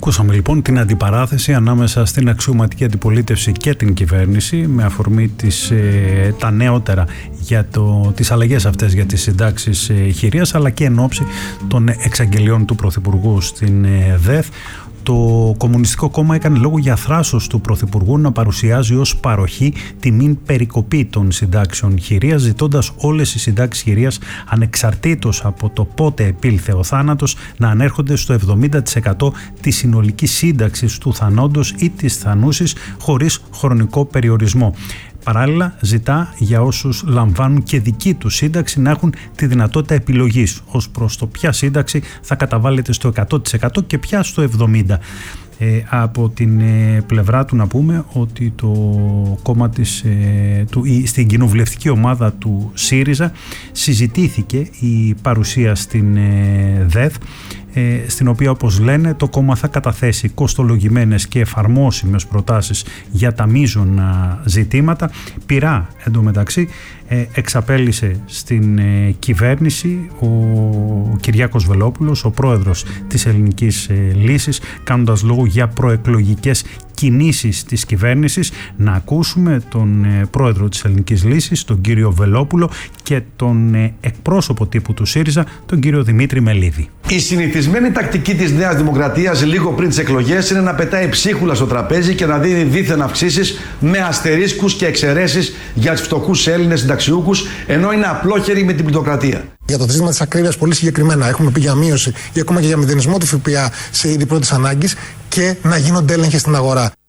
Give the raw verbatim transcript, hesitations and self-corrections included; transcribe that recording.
Ακούσαμε λοιπόν την αντιπαράθεση ανάμεσα στην αξιωματική αντιπολίτευση και την κυβέρνηση με αφορμή τις, ε, τα νεότερα για το, τις αλλαγές αυτές για τις συντάξεις ε, χειρίας, αλλά και εν ώψη των εξαγγελιών του Πρωθυπουργού στην ε, ΔΕΘ. Το Κομμουνιστικό Κόμμα έκανε λόγο για θράσος του Πρωθυπουργού να παρουσιάζει ως παροχή τη μην περικοπή των συντάξεων χειρίας, ζητώντας όλες οι συντάξεις χειρίας ανεξαρτήτως από το πότε επήλθε ο θάνατος να ανέρχονται στο εβδομήντα τοις εκατό της συνολικής σύνταξης του θανόντος ή της θανούσης χωρίς χρονικό περιορισμό. Παράλληλα, ζητά για όσους λαμβάνουν και δική τους σύνταξη να έχουν τη δυνατότητα επιλογής ως προς το ποια σύνταξη θα καταβάλλεται στο εκατό τοις εκατό και ποια στο εβδομήντα τοις εκατό. Ε, από την ε, πλευρά του να πούμε ότι το κόμμα της, ε, του, η, στην κοινοβουλευτική ομάδα του ΣΥΡΙΖΑ συζητήθηκε η παρουσία στην ε, ΔΕΘ, ε, στην οποία, όπως λένε, το κόμμα θα καταθέσει κοστολογημένες και εφαρμόσιμες προτάσεις για τα μείζωνα ζητήματα. Πειρά εντωμεταξύ ε, εξαπέλυσε στην ε, κυβέρνηση ο Κυριάκος Βελόπουλος, ο πρόεδρος της Ελληνικής ε, Λύσης, κάνοντας λόγο για προεκλογικές κινήσεις της κυβέρνησης. Να ακούσουμε τον ε, πρόεδρο της Ελληνικής Λύσης, τον κύριο Βελόπουλο, και τον ε, εκπρόσωπο τύπου του ΣΥΡΙΖΑ, τον κύριο Δημήτρη Μελίδη. Η συνηθισμένη τακτική της Νέας Δημοκρατίας λίγο πριν τις εκλογές είναι να πετάει ψίχουλα στο τραπέζι και να δίνει δίθεν αυξήσεις με αστερίσκους και εξαιρέσεις για τους φτωχούς Έλληνες συνταξιούχους, ενώ είναι απλόχεροι με την πλουτοκρατία. Για το ζήτημα της ακρίβειας, πολύ συγκεκριμένα, έχουμε πει για μείωση ή ακόμα και για μηδενισμό του ΦΠΑ σε είδη πρώτης ανάγκης και να γίνονται έλεγχοι στην αγορά.